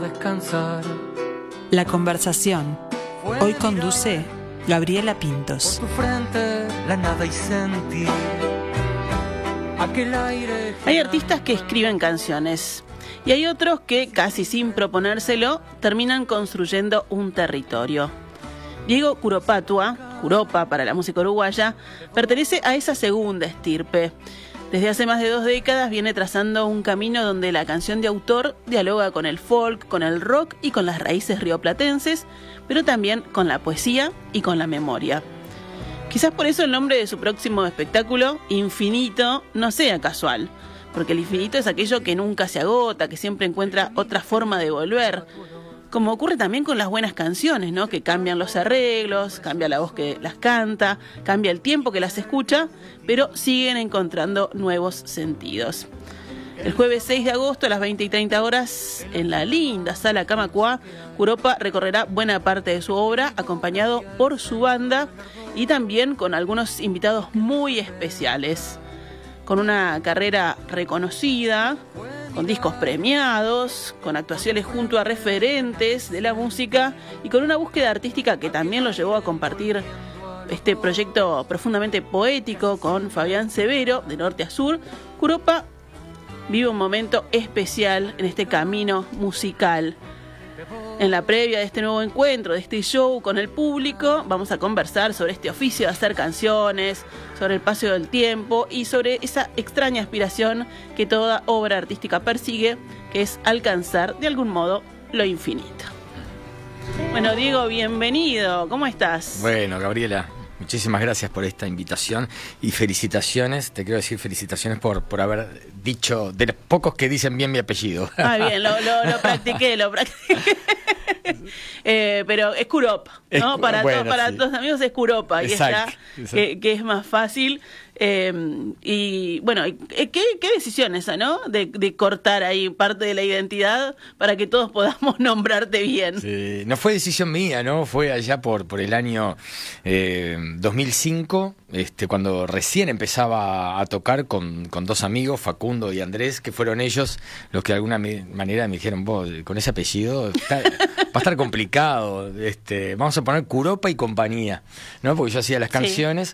Descansar. La conversación. Hoy conduce Gabriela Pintos. Por tu frente, la nada y sentir aquel aire. Hay artistas que escriben canciones y hay otros que, casi sin proponérselo, terminan construyendo un territorio. Diego Curopatua, Curopa para la música uruguaya, pertenece a esa segunda estirpe. Desde hace más de 2 décadas viene trazando un camino donde la canción de autor dialoga con el folk, con el rock y con las raíces rioplatenses, pero también con la poesía y con la memoria. Quizás por eso el nombre de su próximo espectáculo, Infinito, no sea casual, porque el infinito es aquello que nunca se agota, que siempre encuentra otra forma de volver. Como ocurre también con las buenas canciones, ¿no? Que cambian los arreglos, cambia la voz que las canta, cambia el tiempo que las escucha, pero siguen encontrando nuevos sentidos. El jueves 6 de agosto a las 20:30 en la linda Sala Camacuá, Curopa recorrerá buena parte de su obra, acompañado por su banda y también con algunos invitados muy especiales. Con una carrera reconocida, con discos premiados, con actuaciones junto a referentes de la música y con una búsqueda artística que también lo llevó a compartir este proyecto profundamente poético con Fabián Severo, de norte a sur. Curopa vive un momento especial en este camino musical. En la previa de este nuevo encuentro, de este show con el público, vamos a conversar sobre este oficio de hacer canciones, sobre el paso del tiempo y sobre esa extraña aspiración que toda obra artística persigue, que es alcanzar de algún modo lo infinito. Bueno, Diego, bienvenido. ¿Cómo estás? Bueno, Gabriela, muchísimas gracias por esta invitación y felicitaciones. Te quiero decir felicitaciones por haber dicho, de los pocos que dicen bien mi apellido. Ah, bien, lo practiqué. Pero es Curopa, ¿no? Para sí. Los amigos es Curopa, y Exacto. Que es más fácil. Y bueno, ¿qué decisión esa, ¿no? De cortar ahí parte de la identidad para que todos podamos nombrarte bien. Sí, no fue decisión mía, ¿no? Fue allá por el año 2005, cuando recién empezaba a tocar con 2 amigos, Facundo y Andrés, que fueron ellos los que de alguna manera me dijeron, vos, con ese apellido va a estar complicado, vamos a poner Curopa y compañía, ¿no? Porque yo hacía las canciones,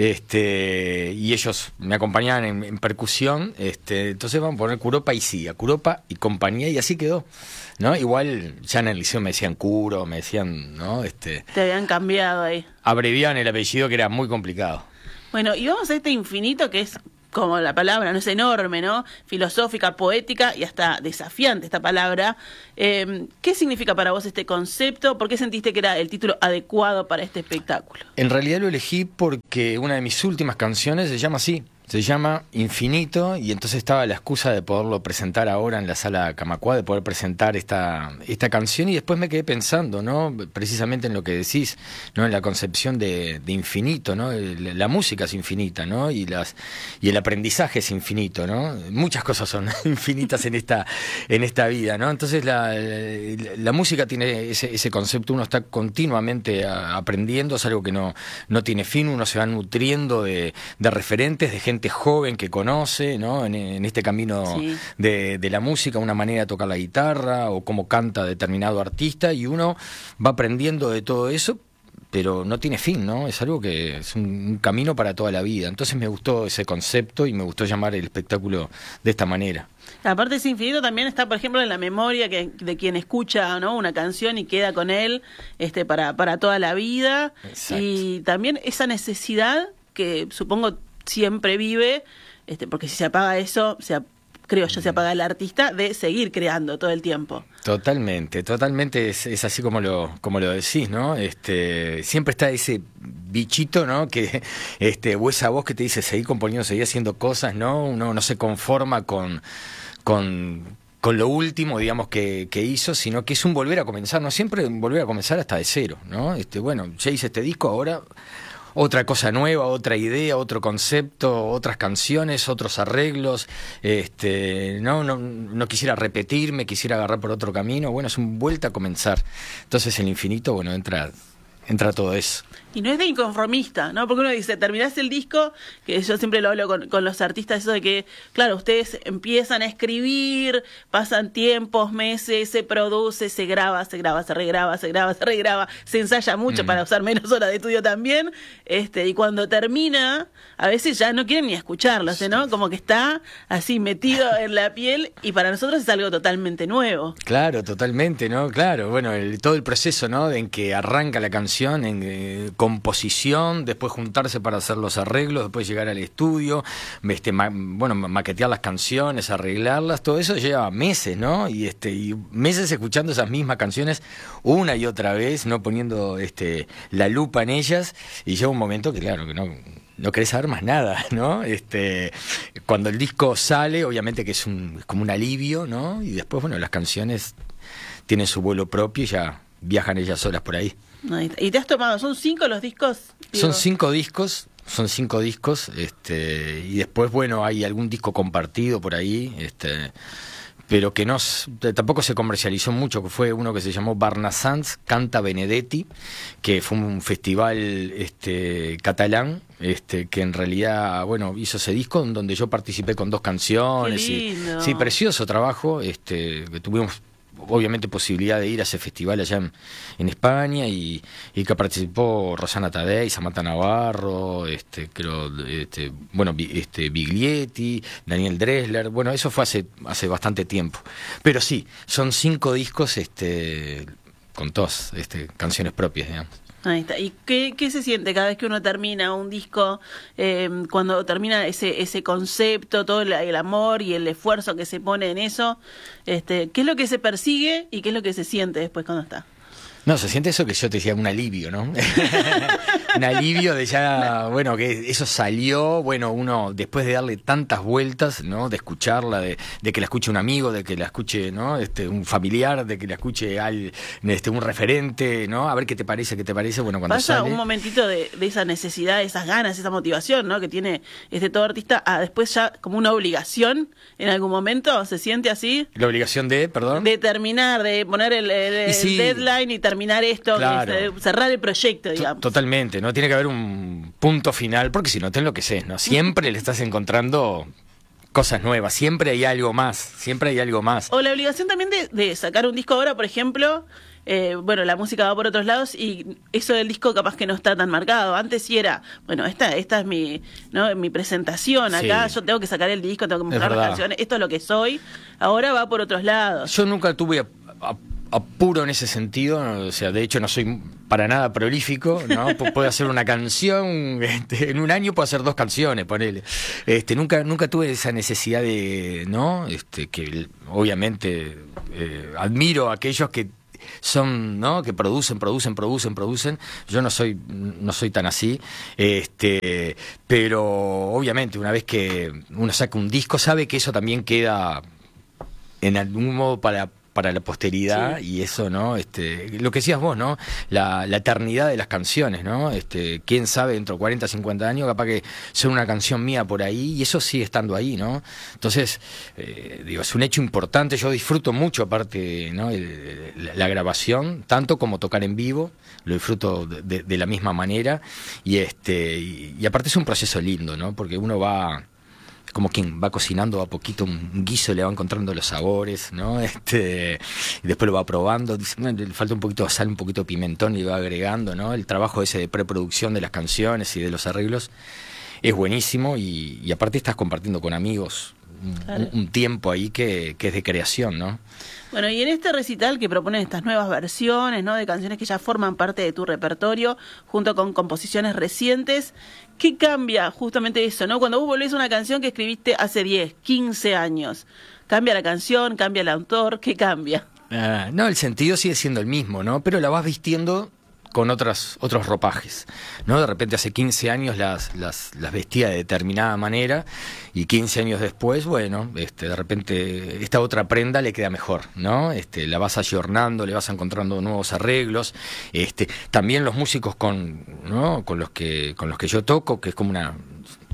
y ellos me acompañaban en percusión, entonces vamos a poner Curopa y Cia, Curopa y compañía, y así quedó, ¿no? Igual ya en el liceo me decían Curo, me decían, ¿no? Te habían cambiado ahí. Abreviaban el apellido, que era muy complicado. Bueno, y vamos a este infinito que es, como la palabra, no es enorme, ¿no? Filosófica, poética y hasta desafiante esta palabra. ¿Qué significa para vos este concepto? ¿Por qué sentiste que era el título adecuado para este espectáculo? En realidad lo elegí porque una de mis últimas canciones se llama así. Se llama Infinito, y entonces estaba la excusa de poderlo presentar ahora en la Sala Camacuá, de poder presentar esta canción, y después me quedé pensando, ¿no? Precisamente en lo que decís, ¿no? En la concepción de infinito, ¿no? La música es infinita, ¿no? Y el aprendizaje es infinito, ¿no? Muchas cosas son infinitas en esta vida, ¿no? Entonces la música tiene ese concepto, uno está continuamente aprendiendo, es algo que no tiene fin, uno se va nutriendo de referentes, de gente joven que conoce, ¿no? En este camino sí, de la música, una manera de tocar la guitarra o cómo canta determinado artista, y uno va aprendiendo de todo eso, pero no tiene fin, ¿no? Es algo que es un camino para toda la vida. Entonces me gustó ese concepto y me gustó llamar el espectáculo de esta manera. Aparte ese infinito también está, por ejemplo, en la memoria de quien escucha, ¿no? Una canción y queda con él para toda la vida. Exacto. Y también esa necesidad que supongo siempre vive, porque si se apaga eso, creo yo, se apaga el artista, de seguir creando todo el tiempo. Totalmente es así como lo decís, ¿no? Siempre está ese bichito, ¿no? Que o esa voz que te dice seguir componiendo, seguir haciendo cosas, ¿no? Uno no se conforma con lo último, digamos, que hizo, sino que es un volver a comenzar, no siempre volver a comenzar hasta de cero, ¿no? Bueno, ya hice este disco, ahora otra cosa nueva, otra idea, otro concepto, otras canciones, otros arreglos, no quisiera repetirme, quisiera agarrar por otro camino, bueno, es un vuelta a comenzar. Entonces el infinito, bueno, entra entra todo eso. Y no es de inconformista, ¿no? Porque uno dice, terminás el disco, que yo siempre lo hablo con los artistas, eso de que, claro, ustedes empiezan a escribir, pasan tiempos, meses, se produce, se graba, se regraba, se ensaya mucho para usar menos horas de estudio también, y cuando termina, a veces ya no quieren ni escucharlo, ¿no? Como que está así metido en la piel, y para nosotros es algo totalmente nuevo. Claro, totalmente, ¿no? Claro, bueno, todo el proceso, ¿no? En que arranca la canción, composición, después juntarse para hacer los arreglos, después llegar al estudio, maquetear las canciones, arreglarlas, todo eso lleva meses, ¿no? Y meses escuchando esas mismas canciones una y otra vez, no poniendo la lupa en ellas, y llega un momento que claro, que no querés saber más nada, ¿no? Cuando el disco sale, obviamente que es como un alivio, ¿no? Y después, bueno, las canciones tienen su vuelo propio y ya viajan ellas solas por ahí. ¿Y te has tomado? ¿Son 5 los discos? Son 5 discos, y después, bueno, hay algún disco compartido por ahí, pero que tampoco se comercializó mucho, que fue uno que se llamó Barnassans Canta Benedetti, que fue un festival catalán, que en realidad, bueno, hizo ese disco en donde yo participé con 2 canciones. ¡Qué lindo! Sí, precioso trabajo, que tuvimos obviamente posibilidad de ir a ese festival allá en España y que participó Rosana Tadei, Samantha Navarro, Biglietti, Daniel Dressler. Bueno, eso fue hace bastante tiempo. Pero sí, son 5 discos con todas canciones propias, digamos. Ahí está. ¿Y qué se siente cada vez que uno termina un disco, cuando termina ese concepto, todo el amor y el esfuerzo que se pone en eso? ¿Qué es lo que se persigue y qué es lo que se siente después cuando está? No, se siente eso que yo te decía, un alivio, ¿no? Un alivio de ya, bueno, que eso salió, bueno, uno después de darle tantas vueltas, ¿no? De escucharla, de que la escuche un amigo, de que la escuche, ¿no? Un familiar, de que la escuche un referente, ¿no? A ver qué te parece, bueno, cuando pasa sale. Un momentito de esa necesidad, esas ganas, esa motivación, ¿no? Que tiene todo artista, después ya como una obligación en algún momento, ¿se siente así? La obligación perdón. De terminar, de poner el deadline y terminar esto, claro. Cerrar el proyecto, digamos. Totalmente, ¿no? Tiene que haber un punto final, porque si no te enloqueces, ¿no? Siempre le estás encontrando cosas nuevas, siempre hay algo más. O la obligación también de sacar un disco ahora, por ejemplo, la música va por otros lados y eso del disco capaz que no está tan marcado. Antes sí era, bueno, esta es mi presentación acá, sí. Yo tengo que sacar el disco, tengo que mostrar las canciones, esto es lo que soy. Ahora va por otros lados. Yo nunca tuve apuro en ese sentido, o sea, de hecho no soy para nada prolífico, ¿no? Puedo hacer una canción, en un año puedo hacer 2 canciones, ponele. Nunca tuve esa necesidad de, ¿no? Que obviamente admiro a aquellos que son, ¿no? Que producen. Yo no soy tan así, pero obviamente una vez que uno saca un disco sabe que eso también queda en algún modo para la posteridad, sí. Y eso, ¿no? Lo que decías vos, ¿no? La eternidad de las canciones, ¿no? Quién sabe, dentro de 40, 50 años, capaz que sea una canción mía por ahí, y eso sigue estando ahí, ¿no? Entonces, es un hecho importante. Yo disfruto mucho, aparte, ¿no? La grabación, tanto como tocar en vivo, lo disfruto de la misma manera, y aparte es un proceso lindo, ¿no? Porque uno va como quien va cocinando a poquito un guiso, le va encontrando los sabores, ¿no? Y después lo va probando, dice, le falta un poquito de sal, un poquito de pimentón, y va agregando, ¿no? El trabajo ese de preproducción de las canciones y de los arreglos es buenísimo, y aparte estás compartiendo con amigos un tiempo ahí que es de creación, ¿no? Bueno, y en este recital que proponen estas nuevas versiones, ¿no? De canciones que ya forman parte de tu repertorio, junto con composiciones recientes, ¿qué cambia justamente eso, no? Cuando vos volvés a una canción que escribiste hace 10, 15 años, ¿cambia la canción, cambia el autor? ¿Qué cambia? No, el sentido sigue siendo el mismo, ¿no? Pero la vas vistiendo con otros ropajes, ¿no? De repente hace 15 años las vestía de determinada manera, y 15 años después, bueno, de repente esta otra prenda le queda mejor, ¿no? La vas ayornando, le vas encontrando nuevos arreglos. También los músicos con los que yo toco, que es como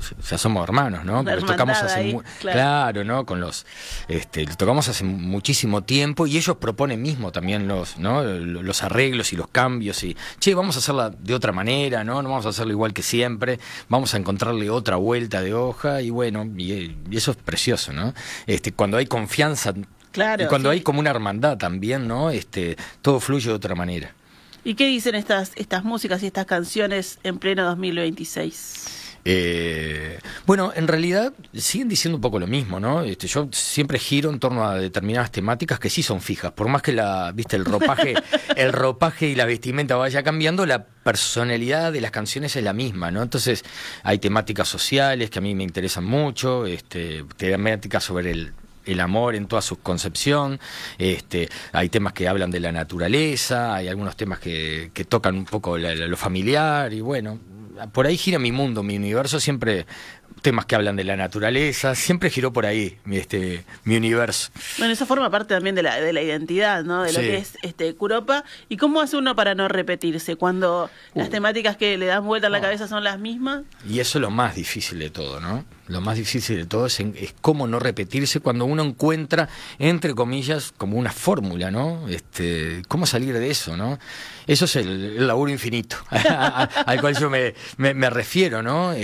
ya somos hermanos, ¿no? Porque tocamos hace claro, ¿no? Con los lo tocamos hace muchísimo tiempo y ellos proponen mismo también los arreglos y los cambios y vamos a hacerla de otra manera, ¿no? No vamos a hacerlo igual que siempre, vamos a encontrarle otra vuelta de hoja y bueno, y eso es precioso, ¿no? Cuando hay confianza, claro, y cuando hay como una hermandad también, ¿no? Todo fluye de otra manera. ¿Y qué dicen estas músicas y estas canciones en pleno 2026? Bueno, en realidad siguen diciendo un poco lo mismo, ¿no? Yo siempre giro en torno a determinadas temáticas que sí son fijas, por más que el ropaje y la vestimenta vaya cambiando, la personalidad de las canciones es la misma, ¿no? Entonces hay temáticas sociales que a mí me interesan mucho, temáticas sobre el amor en toda su concepción, hay temas que hablan de la naturaleza, hay algunos temas que tocan un poco lo familiar y bueno, por ahí gira mi mundo, mi universo, siempre temas que hablan de la naturaleza, siempre giró por ahí mi universo. Bueno, eso forma parte también de la identidad, ¿no? De lo que es Kuropa. ¿Y cómo hace uno para no repetirse cuando las temáticas que le dan vuelta a la cabeza son las mismas? Y eso es lo más difícil de todo, ¿no? Lo más difícil de todo es cómo no repetirse cuando uno encuentra, entre comillas, como una fórmula, ¿no? Cómo salir de eso, ¿no? Eso es el laburo infinito al cual yo me refiero, ¿no?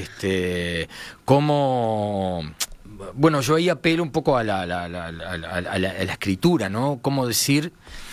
Cómo... Bueno, yo ahí apelo un poco a la escritura, ¿no? Cómo decir,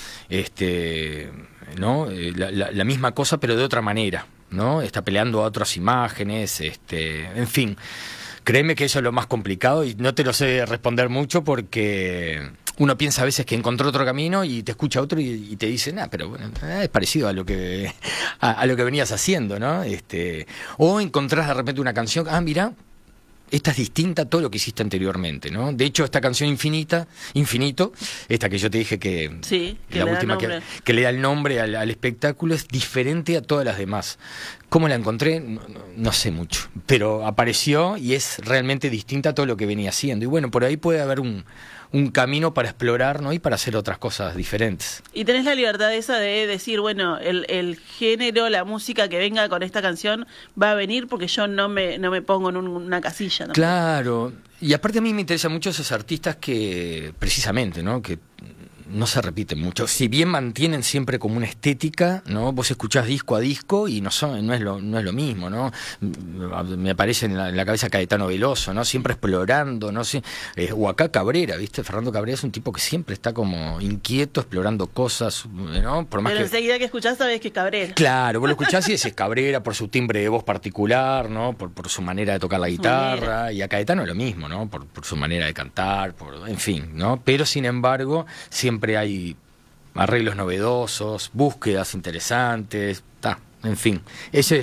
¿no? La misma cosa pero de otra manera, ¿no? Está peleando a otras imágenes, en fin. Créeme que eso es lo más complicado y no te lo sé responder mucho porque uno piensa a veces que encontró otro camino y te escucha otro y te dice, pero bueno, es parecido a lo que venías haciendo, ¿no? O encontrás de repente una canción, mira, esta es distinta a todo lo que hiciste anteriormente, ¿no? De hecho, esta canción Infinito, esta que yo te dije que la última que le da el nombre al espectáculo, es diferente a todas las demás. ¿Cómo la encontré? No sé mucho, pero apareció y es realmente distinta a todo lo que venía haciendo. Y bueno, por ahí puede haber un camino para explorar, ¿no? Y para hacer otras cosas diferentes. Y tenés la libertad esa de decir, bueno, el género, la música que venga con esta canción va a venir porque yo no me pongo en una casilla, ¿no? Claro, y aparte a mí me interesan mucho esos artistas que, precisamente, ¿no? Que no se repiten mucho, si bien mantienen siempre como una estética, ¿no? Vos escuchás disco a disco y no es lo mismo, ¿no? Me aparece en la cabeza Caetano Veloso, ¿no? Siempre explorando, ¿no? O acá Cabrera, ¿viste? Fernando Cabrera es un tipo que siempre está como inquieto, explorando cosas, ¿no? Por más pero enseguida que escuchás sabés que es Cabrera. Claro, vos lo escuchás y decís Cabrera por su timbre de voz particular, ¿no? Por su manera de tocar la guitarra, y a Caetano es lo mismo, ¿no? Por su manera de cantar, en fin, ¿no? Pero sin embargo, siempre hay arreglos novedosos, búsquedas interesantes, en fin, eso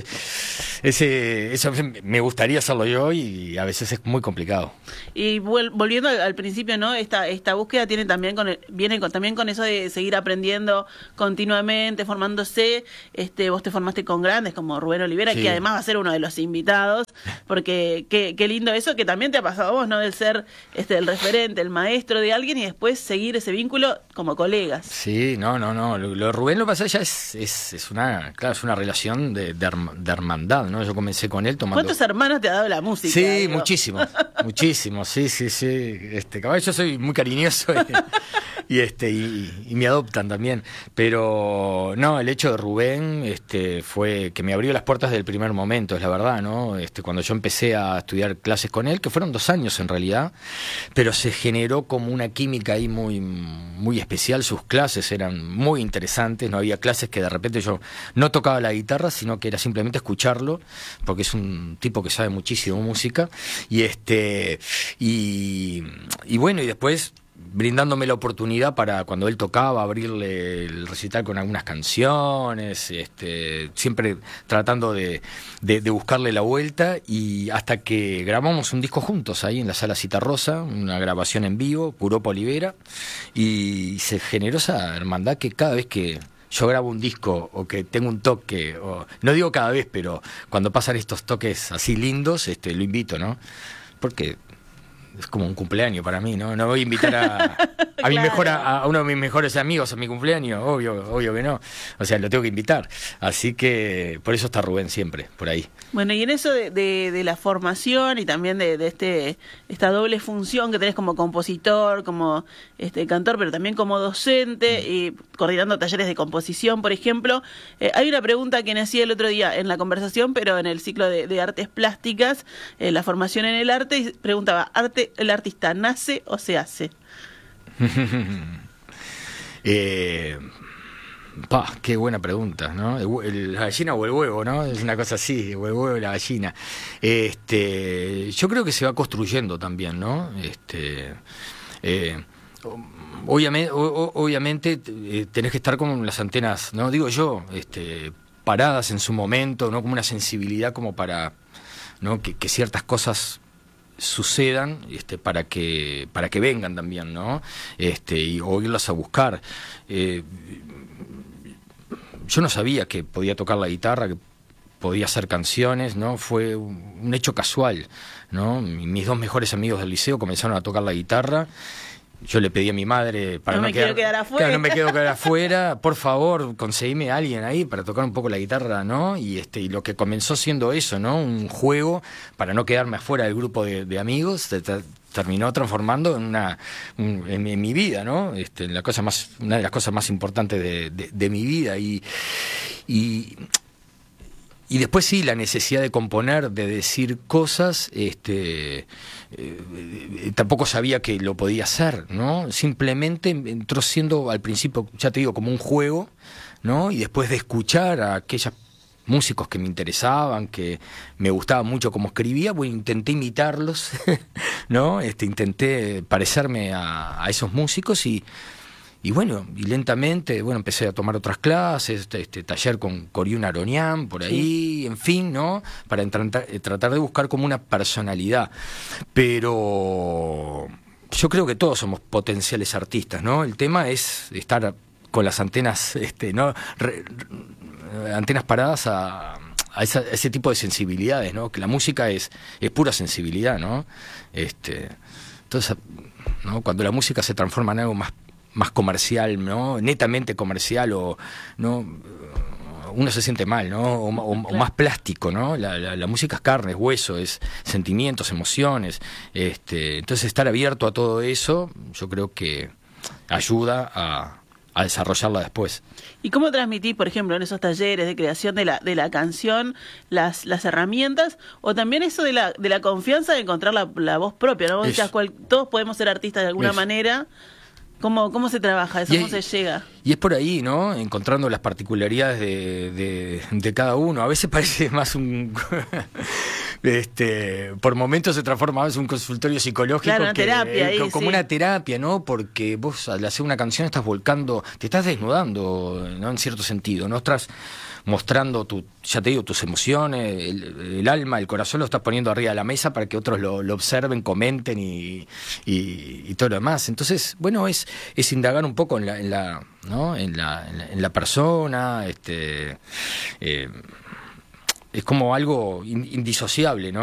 me gustaría hacerlo yo y a veces es muy complicado. Y volviendo al principio, ¿no? Esta búsqueda viene también con eso de seguir aprendiendo continuamente, formándose. Vos te formaste con grandes como Rubén Olivera, que además va a ser uno de los invitados, porque qué lindo eso que también te ha pasado a vos, ¿no? Del ser el referente, el maestro de alguien y después seguir ese vínculo como colegas. Sí, no. Lo de Rubén lo que pasa ya es una relación de hermandad, ¿no? Yo comencé con él tomando... ¿Cuántos hermanos te ha dado la música? Sí, muchísimos, sí. Caballo, yo soy muy cariñoso y me adoptan también, pero no, el hecho de Rubén fue que me abrió las puertas del primer momento, es la verdad, ¿no? Cuando yo empecé a estudiar clases con él, que fueron 2 años en realidad, pero se generó como una química ahí muy, muy especial. Sus clases eran muy interesantes, no había clases que de repente yo no tocaba la guitarra, sino que era simplemente escucharlo, porque es un tipo que sabe muchísimo música, y bueno, y después brindándome la oportunidad para cuando él tocaba abrirle el recital con algunas canciones, siempre tratando de buscarle la vuelta, y hasta que grabamos un disco juntos ahí en la Sala Citarrosa, una grabación en vivo, Kuropa Olivera, y se generó esa hermandad que cada vez que yo grabo un disco o que tengo un toque, o no digo cada vez, pero cuando pasan estos toques así lindos, lo invito, ¿no? Porque es como un cumpleaños para mí, ¿no? No voy a invitar a mi a uno de mis mejores amigos a mi cumpleaños, obvio que no. O sea, lo tengo que invitar. Así que por eso está Rubén siempre, por ahí. Bueno, y en eso de la formación y también de esta doble función que tenés como compositor, como cantor, pero también como docente, y coordinando talleres de composición, por ejemplo, hay una pregunta que nací el otro día en la conversación, pero en el ciclo de artes plásticas, la formación en el arte, y preguntaba, ¿el artista nace o se hace? Qué buena pregunta, ¿no? La gallina o el huevo, ¿no? Es una cosa así, o el huevo y la gallina. Yo creo que se va construyendo también, ¿no? Obviamente tenés que estar con las antenas, ¿no? Digo yo, paradas en su momento, ¿no? Como una sensibilidad como para, ¿no? que ciertas cosas sucedan para que vengan también, ¿no? Y o irlas a buscar. Yo no sabía que podía tocar la guitarra, que podía hacer canciones, ¿no? Fue un hecho casual, ¿no? Mis dos mejores amigos del liceo comenzaron a tocar la guitarra. Yo le pedí a mi madre para no me quiero quedar afuera. Claro, no me quiero quedar afuera. Por favor, conseguime a alguien ahí para tocar un poco la guitarra, ¿no? Y lo que comenzó siendo eso, ¿no? Un juego para no quedarme afuera del grupo de amigos, terminó transformando en mi vida, ¿no? Una de las cosas más importantes de mi vida y después sí, la necesidad de componer, de decir cosas, tampoco sabía que lo podía hacer, ¿no? Simplemente entró siendo al principio, ya te digo, como un juego, ¿no? Y después de escuchar a aquellos músicos que me interesaban, que me gustaba mucho cómo escribía, bueno, intenté imitarlos, ¿no? Intenté parecerme a esos músicos y bueno, y lentamente, bueno, empecé a tomar otras clases, taller con Coriún Aronian, por ahí, sí. En fin, ¿no? Para tratar de buscar como una personalidad. Pero yo creo que todos somos potenciales artistas, ¿no? El tema es estar con las antenas, ¿no? Antenas paradas a ese tipo de sensibilidades, ¿no? Que la música es pura sensibilidad, ¿no? Entonces, ¿no? Cuando la música se transforma en algo más comercial, ¿no? Netamente comercial o no, uno se siente mal, ¿no? O más plástico, ¿no? La música es carne, es hueso, es sentimientos, emociones. Entonces estar abierto a todo eso, yo creo que ayuda a desarrollarla después. ¿Y cómo transmitís, por ejemplo, en esos talleres de creación de la canción, las herramientas, o también eso de la confianza de encontrar la voz propia, ¿no? Vos decías, todos podemos ser artistas de alguna manera. ¿Cómo se trabaja eso? ¿Cómo se llega? Y es por ahí, ¿no? Encontrando las particularidades de cada uno. A veces parece más por momentos se transforma más en un consultorio psicológico. Claro, una terapia ahí, como una terapia, ¿no? Porque vos al hacer una canción estás volcando, te estás desnudando, ¿no? En cierto sentido, ¿no? Estás mostrando ya te digo, tus emociones, el alma, el corazón, lo estás poniendo arriba de la mesa para que otros lo observen, comenten y todo lo demás. Entonces, bueno, es indagar un poco en la persona, es como algo indisociable, ¿no?